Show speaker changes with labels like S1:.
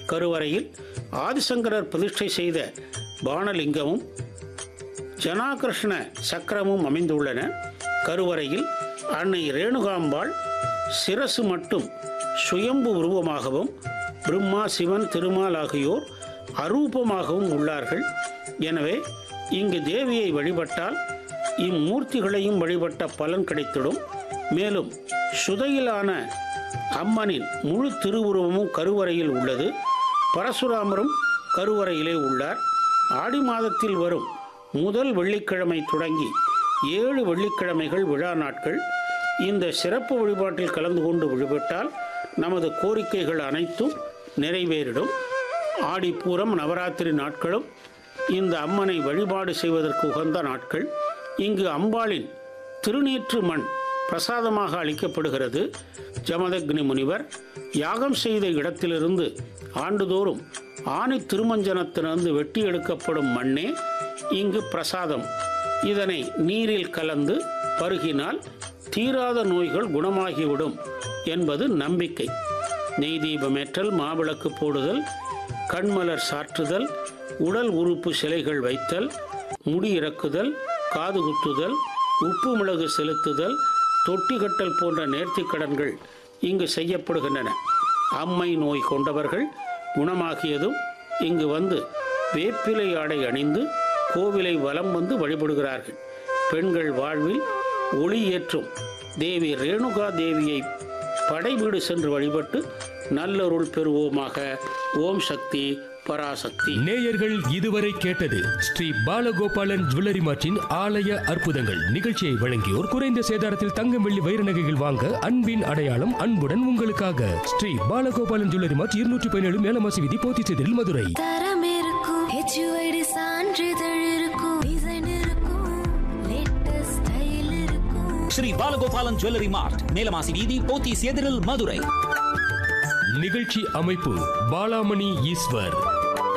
S1: கருவறையில் ஆதிசங்கரர் பிரதிஷ்டை செய்த பானலிங்கமும் ஜனாகிருஷ்ண சக்கரமும் அமைந்துள்ளன. கருவறையில் அன்னை ரேணுகாம்பாள் சிரசு மட்டும் சுயம்பு உருவமாகவும் பிரம்மா, சிவன், திருமால் ஆகியோர் அரூபமாகவும் உள்ளார்கள். எனவே இங்கு தேவியை வழிபட்டால் இம்மூர்த்திகளையும் வழிபட்ட பலன் கிடைத்திடும். மேலும் சுதையிலான அம்மனின் முழு திருவுருவமும் கருவறையில் உள்ளது. பரசுராமரும் கருவறையிலே உள்ளார். ஆடி மாதத்தில் வரும் முதல் வெள்ளிக்கிழமை தொடங்கி 7 வெள்ளிக்கிழமைகள் விழா நாட்கள். இந்த சிறப்பு வழிபாட்டில் கலந்து கொண்டு வழிபட்டால் நமது கோரிக்கைகள் அனைத்தும் நிறைவேறிடும். ஆடிப்பூரம், நவராத்திரி நாட்களும் இந்த அம்மனை வழிபாடு செய்வதற்கு உகந்த நாட்கள். இங்கு அம்பாளின் திருநீற்று மண் பிரசாதமாக அளிக்கப்படுகிறது. ஜமதக்னி முனிவர் யாகம் செய்த இடத்திலிருந்து ஆண்டுதோறும் ஆணி திருமஞ்சனத்திலிருந்து வெட்டி எடுக்கப்படும் மண்ணே இங்கு பிரசாதம். இதனை நீரில் கலந்து பருகினால் தீராத நோய்கள் குணமாகிவிடும் என்பது நம்பிக்கை. நெய் தீபமேற்றல், மாவிளக்கு போடுதல், கண்மலர் சாற்றுதல், உடல் உறுப்பு சிலைகள் வைத்தல், முடி இறக்குதல், காது குத்துதல், உப்பு மிளகு செலுத்துதல், தொட்டி கட்டல் போன்ற நேர்த்திக் கடன்கள் இங்கு செய்யப்படுகின்றன. அம்மை நோய் கொண்டவர்கள் குணமாகியதும் இங்கு வந்து வேப்பிலை ஆடை அணிந்து கோவிலை வலம் வந்து வழிபடுகிறார்கள். பெண்கள் வாழ்வில் ஒளி ஏற்றும் தேவி ரேணுகா தேவியை படைவீடு சென்று வழிபட்டு நல்லருள் பெறுவோமாக. ஓம் சக்தி பராசக்தி.
S2: நேயர்கள் இதுவரை கேட்டது ஸ்ரீ பாலகோபாலன் ஜுவல்லரி மார்ட்டின் ஆலய அற்புதங்கள் நிகழ்ச்சியை வழங்கியோர் குறைந்த சேதாரத்தில் தங்கம், வெள்ளி, வைர நகைகள் வாங்க அன்பின் அடையாளம் அன்புடன் உங்களுக்காக ஸ்ரீ பாலகோபாலன் ஜுவல்லரி மார்ட் 217 மேலமாசி வீதி, போத்திச்சேரியில், மதுரை.
S3: தரம் இருக்கும், HUID சான்றிதழ் இருக்கும், டிசைன் இருக்கும், லேட்டஸ்ட் ஸ்டைல் இருக்கும்.
S4: ஸ்ரீ பாலகோபாலன் ஜுவல்லரி மார்ட், மேலமாசி வீதி, போத்திச்சேரியில், மதுரை.
S2: நிகழ்ச்சி அமைப்பு பாலாமணி ஈஸ்வர்.